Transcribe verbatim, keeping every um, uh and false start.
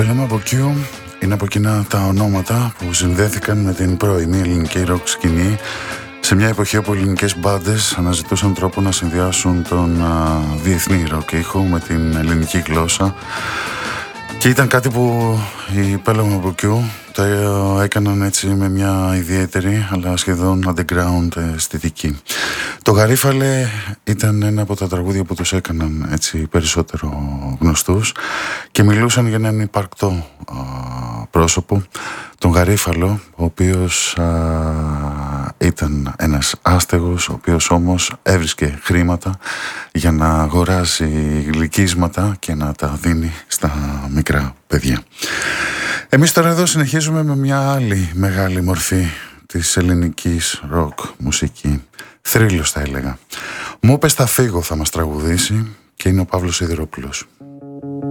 Πέλαμα από Κιού είναι από κοινά τα ονόματα που συνδέθηκαν με την πρώιμη ελληνική ροκ σκηνή σε μια εποχή όπου ελληνικές μπάντες αναζητούσαν τρόπο να συνδυάσουν τον α, διεθνή ροκ ήχο με την ελληνική γλώσσα, και ήταν κάτι που οι Πέλαμα από Κιού τα έκαναν έτσι με μια ιδιαίτερη αλλά σχεδόν underground αισθητική. Το Γαρίφαλε ήταν ένα από τα τραγούδια που τους έκαναν έτσι περισσότερο γνωστούς και μιλούσαν για έναν υπαρκτό α, πρόσωπο, τον Γαρίφαλο, ο οποίος α, ήταν ένας άστεγος, ο οποίος όμως έβρισκε χρήματα για να αγοράσει γλυκίσματα και να τα δίνει στα μικρά παιδιά. Εμείς τώρα εδώ συνεχίζουμε με μια άλλη μεγάλη μορφή της ελληνικής ροκ μουσική. Θρύλος θα έλεγα. Μου πες θα φύγω θα μας τραγουδήσει και είναι ο Παύλος Σιδηρόπουλος.